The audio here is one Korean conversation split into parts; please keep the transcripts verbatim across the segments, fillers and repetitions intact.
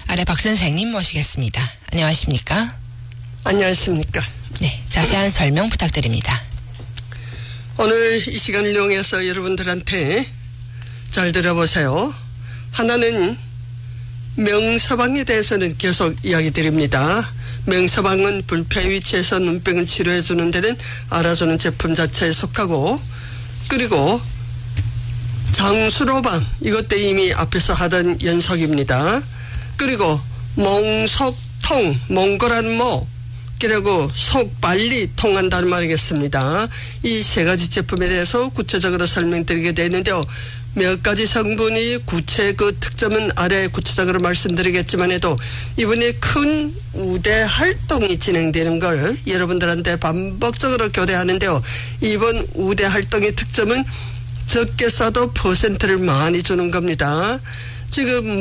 아래 박 선생님 모시겠습니다. 안녕하십니까? 안녕하십니까? 네, 자세한 설명 부탁드립니다. 오늘 이 시간을 이용해서 여러분들한테 잘 들어보세요. 하나는 명서방에 대해서는 계속 이야기 드립니다. 명서방은 불폐 위치에서 눈병을 치료해 주는 데는 알아주는 제품 자체에 속하고, 그리고 장수로방, 이것도 이미 앞에서 하던 연속입니다. 그리고 몽속통, 몽골한 목, 그리고 속 빨리 통한다는 말이겠습니다. 이 세 가지 제품에 대해서 구체적으로 설명드리게 되는데요. 몇 가지 성분이 구체 그 특점은 아래 구체적으로 말씀드리겠지만 해도 이번에 큰 우대 활동이 진행되는 걸 여러분들한테 반복적으로 교대하는데요. 이번 우대 활동의 특점은 적게 써도 퍼센트를 많이 주는 겁니다. 지금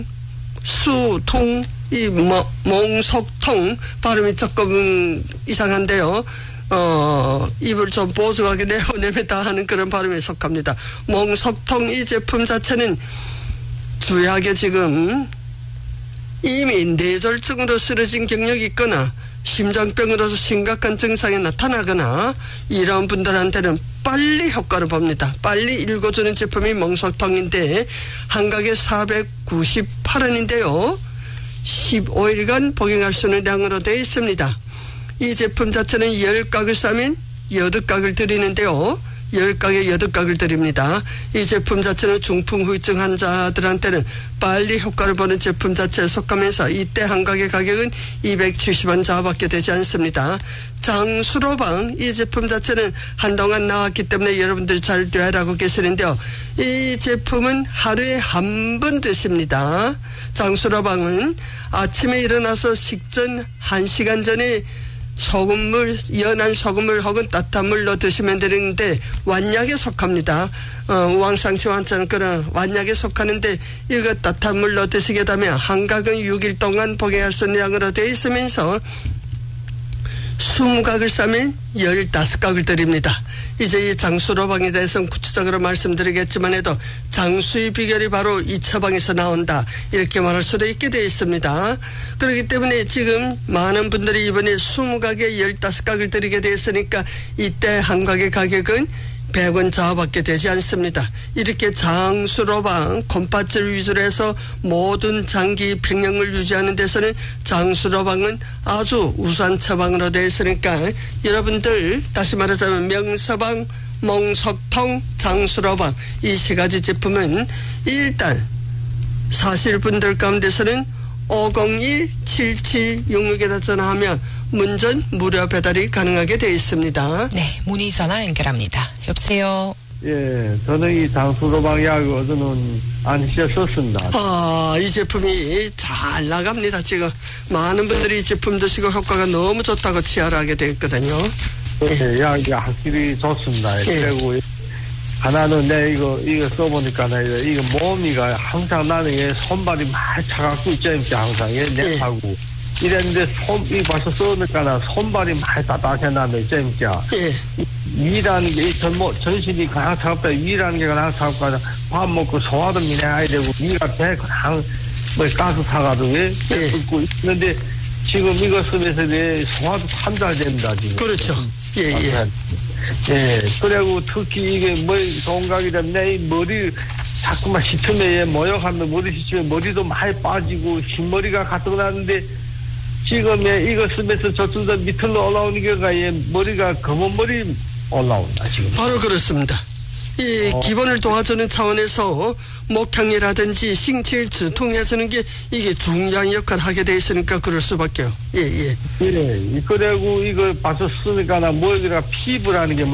멍수통, 이 몽속통 발음이 조금 이상한데요. 어, 입을 좀 보수하게 내보내다 하는 그런 발음에 속합니다. 몽속통 이 제품 자체는 주약에 지금 이미 뇌졸중으로 쓰러진 경력이 있거나 심장병으로서 심각한 증상이 나타나거나 이런 분들한테는 빨리 효과를 봅니다. 빨리 읽어주는 제품이 몽속통인데 한 각에 사백구십팔 원인데요. 십오 일간 복용할 수 있는 양으로 되어 있습니다. 이 제품 자체는 열 각을 싸면 여덟 각을 드리는데요. 열 각에 여덟 각을 드립니다. 이 제품 자체는 중풍 후유증 환자들한테는 빨리 효과를 보는 제품 자체에 속하면서 이때 한 각의 가격은 이백칠십 원 자밖에 되지 않습니다. 장수로방 이 제품 자체는 한동안 나왔기 때문에 여러분들이 잘 되라고 계시는데요. 이 제품은 하루에 한 번 드십니다. 장수로방은 아침에 일어나서 식전 한 시간 전에 소금물, 연한 소금물 혹은 따뜻한 물로 드시면 되는데 완약에 속합니다. 어, 우황상체 환자는 그런 완약에 속하는데 이거 따뜻한 물로 드시게 되면 한 각은 육 일 동안 복용할 수 있는 양으로 되어 있으면서 이십 각을 싸면 십오 각을 드립니다. 이제 이 장수로방에 대해서는 구체적으로 말씀드리겠지만 해도 장수의 비결이 바로 이 처방에서 나온다, 이렇게 말할 수도 있게 되어 있습니다. 그렇기 때문에 지금 많은 분들이 이번에 이십 각에 십오 각을 드리게 되었으니까 이때 한 각의 가격은 백 원 자밖에 되지 않습니다. 이렇게 장수로방 콩팥질 위주로 해서 모든 장기 평형을 유지하는 데서는 장수로방은 아주 우수한 처방으로 되어 있으니까 여러분들 다시 말하자면 명서방, 몽속통, 장수로방 이 세 가지 제품은 일단 사실 분들 가운데서는 오공일 칠칠육육에다 전화하면 문전 무료 배달이 가능하게 되어 있습니다. 네, 문의 전화 연결합니다. 여보세요. 예, 저는 이 장수로방 약을 저는 안 쓰셨습니다. 아, 이 제품이 잘 나갑니다. 지금 많은 분들이 이 제품 드시고 효과가 너무 좋다고 치하를 하게 되었거든요. 예, 약이 확실히 좋습니다. 예. 그리고 하나는 내 이거 이거 써보니까 나 이거, 이거 몸이가 항상 나는 얘 손발이 많이 차갑고 있죠, 항상 얘 냅하고. 예. 이랬는데 손, 이 벌써 써니까 나 손발이 많이 따뜻해나네, 진짜. 예. 위라는 게, 전, 뭐, 전신이 가장 차갑다, 위라는 게 가장 차갑고, 밥 먹고 소화도 미내야 되고, 위가 배, 그냥, 뭐, 가스 타가지고, 예? 예. 고 있는데, 지금 이거 쓰면서 내 소화도 참 잘 됩니다, 지금. 그렇죠. 예, 예. 예. 그리고 특히 이게 뭐, 동각이 되면 내 머리, 자꾸만 시침에 모욕하면 머리 시침에 머리도 많이 빠지고, 흰머리가 가득 나는데, 지금에 이거 쓰면서 저쪽 밑으로 올라오는 게가 얘 머리가 검은 머리 올라온다, 지금. 바로 그렇습니다. 이 어. 기본을 도와주는 차원에서 목향이라든지 신체를 주통해주는 게 이게 중요한 역할을 하게 돼 있으니까 그럴 수밖에요. 예, 예. 예. 그리고 이거 봐서 쓰니까 나 머리가 피부라는 게